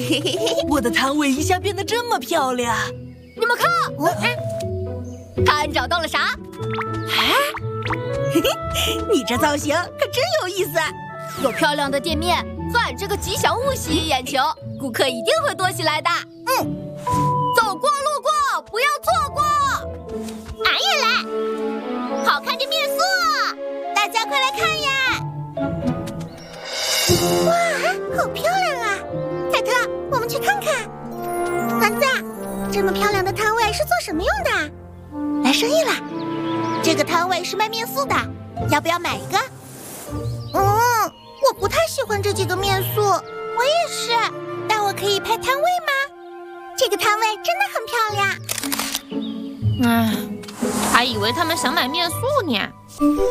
我的摊位一下变得这么漂亮。 你们看，看找到了啥？ 你这造型可真有意思。 有漂亮的店面，饭这个吉祥物吸引眼球，顾客一定会多起来的。走过路过不要错过。 俺也来，好看的面塑，大家快来看呀！哇，好漂亮啊！凯特，我们去看看。团子，这么漂亮的摊位是做什么用的？来生意了。这个摊位是卖面塑的，要不要买一个？我不太喜欢这几个面塑。我也是，但我可以拍摊位吗？这个摊位真的很漂亮。 还以为他们想买面塑呢。